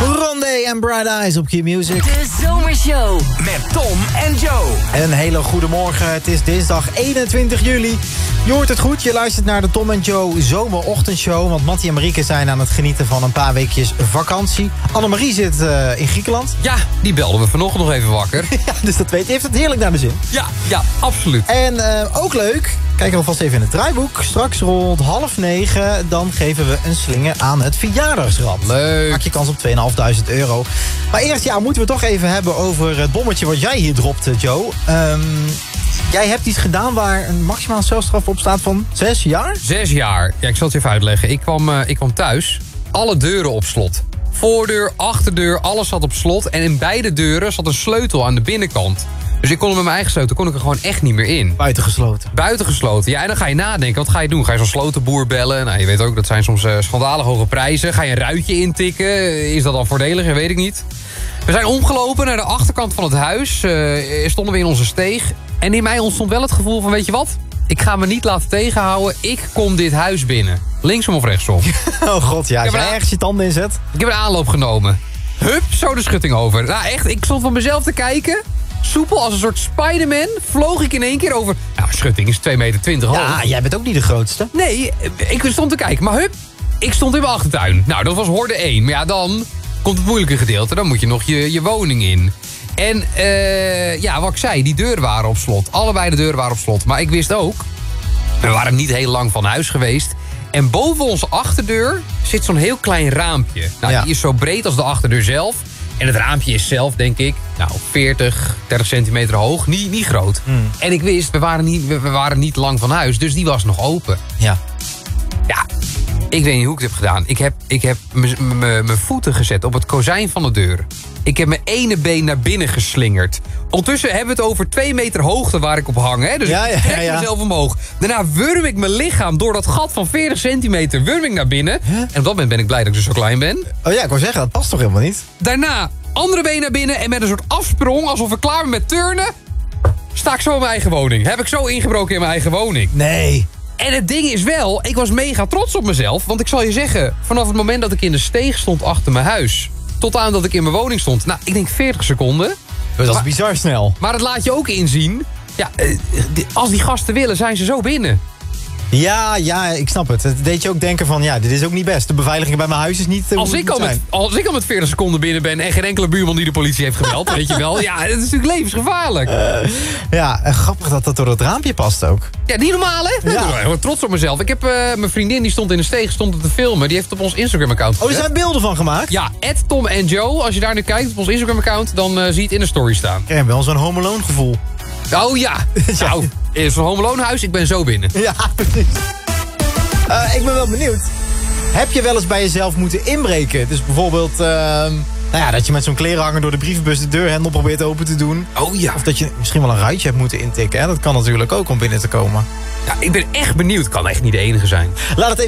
Rondé en Bright Eyes op Q-Music. De Zomershow met Tom en Joe. Een hele goede morgen. Het is dinsdag 21 juli. Je hoort het goed, je luistert naar de Tom en Joe zomerochtendshow. Want Mattie en Marieke zijn aan het genieten van een paar weekjes vakantie. Annemarie zit in Griekenland. Ja, die belden we vanochtend nog even wakker. Ja, dus dat weet je. Heeft het heerlijk naar de zin. Ja, absoluut. En ook leuk, kijk alvast even in het draaiboek. Straks rond 8:30, dan geven we een slinger aan het verjaardagsrad. Leuk. Maak je kans op €2.500. Maar eerst moeten we toch even hebben over het bommetje wat jij hier dropte, Joe. Jij hebt iets gedaan waar een maximaal celstraf op staat van 6 jaar? 6 jaar. Ja, ik zal het je even uitleggen. Ik kwam thuis. Alle deuren op slot. Voordeur, achterdeur, alles zat op slot. En in beide deuren zat een sleutel aan de binnenkant. Dus ik kon er met mijn eigen sleutel er gewoon echt niet meer in. Buitengesloten. Buitengesloten. Ja, en dan ga je nadenken. Wat ga je doen? Ga je zo'n slotenboer bellen? Nou, je weet ook, dat zijn soms schandalig hoge prijzen. Ga je een ruitje intikken? Is dat dan voordeliger? Weet ik niet. We zijn omgelopen naar de achterkant van het huis. Stonden we in onze steeg. En in mij ontstond wel het gevoel van, weet je wat? Ik ga me niet laten tegenhouden. Ik kom dit huis binnen. Linksom of rechtsom. Oh god, ja. Als jij ergens je tanden inzet. Ik heb een aanloop genomen. Hup, zo de schutting over. Nou echt, ik stond van mezelf te kijken. Soepel als een soort Spider-Man vloog ik in één keer over. Nou, schutting is 2,20 meter hoog. Ja, jij bent ook niet de grootste. Nee, ik stond te kijken. Maar hup, ik stond in mijn achtertuin. Nou, dat was horde 1. Maar ja, dan komt het moeilijke gedeelte. Dan moet je nog je woning in. En wat ik zei, die deuren waren op slot. Allebei de deuren waren op slot. Maar ik wist ook, we waren niet heel lang van huis geweest. En boven onze achterdeur zit zo'n heel klein raampje. Nou, die is zo breed als de achterdeur zelf. En het raampje is zelf, denk ik, 30 centimeter hoog. Niet groot. En ik wist, we waren niet lang van huis. Dus die was nog open. Ja. Ja, ik weet niet hoe ik het heb gedaan. Ik heb mijn voeten gezet op het kozijn van de deur. Ik heb mijn ene been naar binnen geslingerd. Ondertussen hebben we het over 2 meter hoogte waar ik op hang. Hè? Dus ik trek mezelf omhoog. Daarna wurm ik mijn lichaam door dat gat van 40 centimeter. Wurm ik naar binnen. Huh? En op dat moment ben ik blij dat ik dus zo klein ben. Oh ja, ik wou zeggen, dat past toch helemaal niet? Daarna andere been naar binnen. En met een soort afsprong, alsof ik klaar ben met turnen, sta ik zo in mijn eigen woning. Heb ik zo ingebroken in mijn eigen woning. Nee. En het ding is wel, ik was mega trots op mezelf. Want ik zal je zeggen, vanaf het moment dat ik in de steeg stond achter mijn huis, tot aan dat ik in mijn woning stond. Nou, ik denk 40 seconden. Dat is bizar snel. Maar het laat je ook inzien. Ja, als die gasten willen, zijn ze zo binnen. Ja, ik snap het. Het deed je ook denken van, dit is ook niet best. De beveiliging bij mijn huis is niet als ik al met 40 seconden binnen ben en geen enkele buurman die de politie heeft gebeld, weet je wel. Ja, het is natuurlijk levensgevaarlijk. Grappig dat dat door het raampje past ook. Ja, niet normaal, hè? Ja. Ik ben trots op mezelf. Ik heb mijn vriendin, die stond in de steeg, te filmen. Die heeft op ons Instagram-account gezet. Er zijn beelden van gemaakt? Ja, @Tom en Joe. Als je daar nu kijkt op ons Instagram-account, dan zie je het in de story staan. Ik heb wel zo'n Home Alone gevoel. Oh ja. Nou, is zo'n Home Alone huis, ik ben zo binnen. Ja, precies. Ik ben wel benieuwd. Heb je wel eens bij jezelf moeten inbreken? Dus bijvoorbeeld, dat je met zo'n klerenhanger door de brievenbus de deurhendel probeert open te doen. Oh ja. Of dat je misschien wel een ruitje hebt moeten intikken. Hè? Dat kan natuurlijk ook om binnen te komen. Ja, ik ben echt benieuwd. Kan echt niet de enige zijn. Laat het even